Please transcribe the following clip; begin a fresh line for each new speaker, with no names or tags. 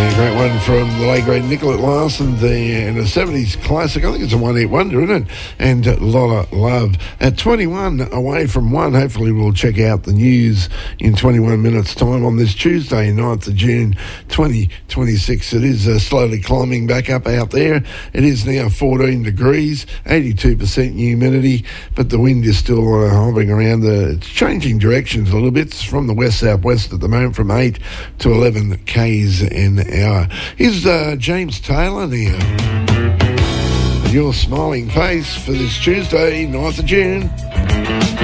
Great one from the late great Nicolette Larson there, and a 70s classic. I think it's a one-hit wonder, isn't it? And Lola Love. At 21 away from 1, hopefully we'll check out the news in 21 minutes' time on this Tuesday, 9th of June 2026. It is slowly climbing back up out there. It is now 14 degrees, 82% humidity, but the wind is still hovering around. It's changing directions a little bit. It's from the west-southwest at the moment, from 8 to 11 k's an hour. Here's James Taylor now. Your smiling face for this Tuesday, 9th of June.